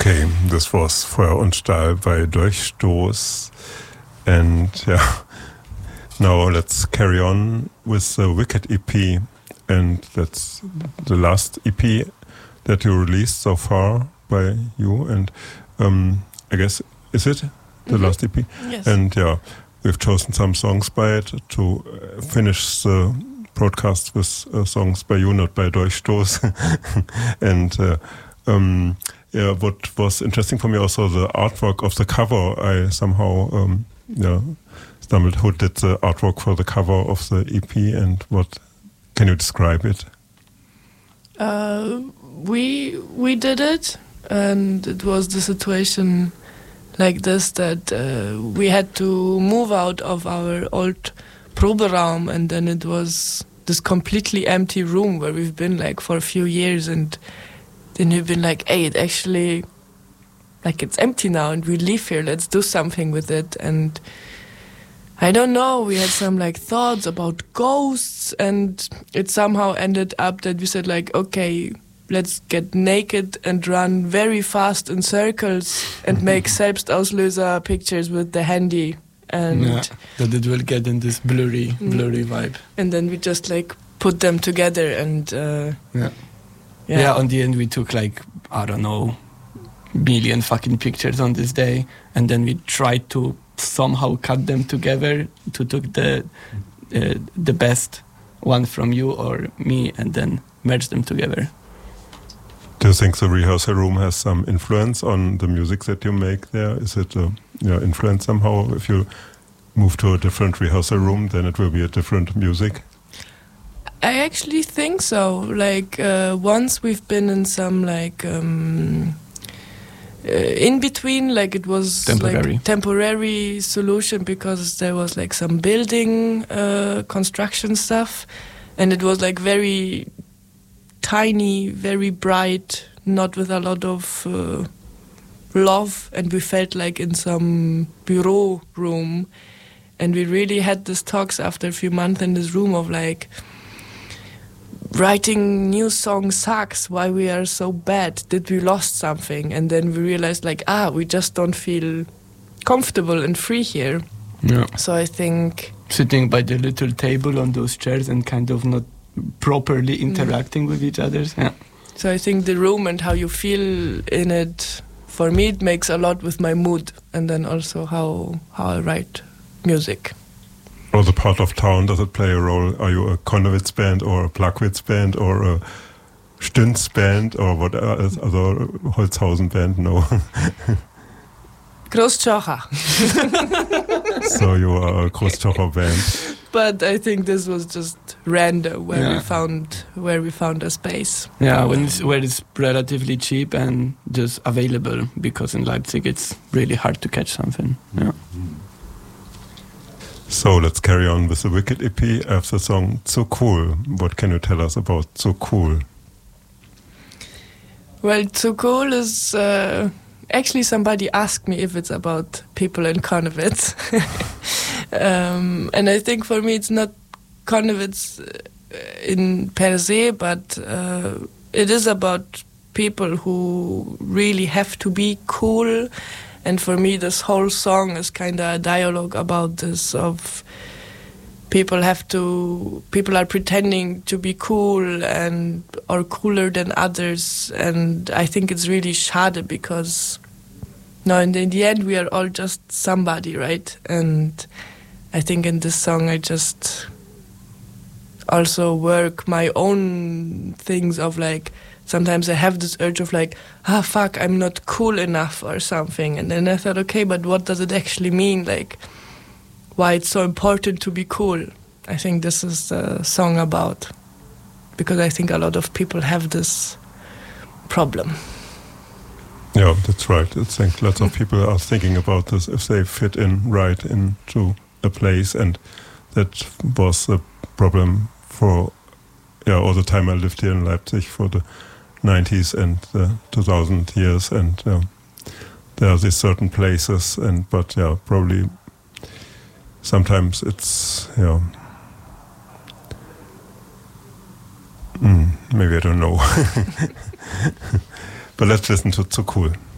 Okay, this was Feuer und Stahl by Durchstoß. And yeah, now let's carry on with the Wicked EP. And that's the last EP that you released so far by you. And I guess, is it the last EP? Yes. And yeah, we've chosen some songs by it to finish the broadcast with songs by you, not by Durchstoß. And yeah, what was interesting for me also the artwork of the cover. I somehow stumbled who did the artwork for the cover of the EP, and what can you describe it? We did it, and it was the situation like this that we had to move out of our old Proberaum, and then it was this completely empty room where we've been like for a few years, and then we've been like, hey, it actually, like, it's empty now and we live here, let's do something with it. And I don't know, we had some like thoughts about ghosts, and it somehow ended up that we said like, okay, let's get naked and run very fast in circles and make Selbstauslöser pictures with the handy. And that it will get in this blurry vibe. And then we just like put them together and Yeah, on the end we took like, I don't know, million fucking pictures on this day, and then we tried to somehow cut them together to take the best one from you or me and then merge them together. Do you think the rehearsal room has some influence on the music that you make there? Is it influence somehow? If you move to a different rehearsal room, then it will be a different music? I actually think so. Like once we've been in some like in between, like it was like temporary solution because there was like some building construction stuff, and it was like very tiny, very bright, not with a lot of love, and we felt like in some bureau room, and we really had these talks after a few months in this room of like, writing new songs sucks. Why we are so bad? Did we lost something? And then we realized like, we just don't feel comfortable and free here. Yeah. So I think sitting by the little table on those chairs and kind of not properly interacting with each other. Yeah. So I think the room and how you feel in it, for me, it makes a lot with my mood, and then also how I write music. Or the part of town, does it play a role? Are you a Konnewitz band or a Plagwitz band or a Stünz band or what other Holzhausen band? No. Großtschocher. So you are a Großtschocher band. But I think this was just random where we found a space. Yeah, where it's relatively cheap and just available, because in Leipzig it's really hard to catch something. Yeah. So let's carry on with the Wicked EP. I have the song So Cool. What can you tell us about So Cool? Well, So Cool is actually somebody asked me if it's about people in Konnewitz. And I think for me it's not Konnewitz in per se, but it is about people who really have to be cool. And for me, this whole song is kind of a dialogue about this of people are pretending to be cool and or cooler than others. And I think it's really schade because in the end, we are all just somebody, right? And I think in this song, I just also work my own things of like, sometimes I have this urge of like, fuck, I'm not cool enough or something. And then I thought, okay, but what does it actually mean? Like, why it's so important to be cool? I think this is the song about. Because I think a lot of people have this problem. Yeah, that's right. I think lots of people are thinking about this if they fit in right into a place. And that was a problem for all the time I lived here in Leipzig for the 90s and the 2000 years, and there are these certain places, but probably sometimes it's maybe I don't know. But let's listen to So Cool.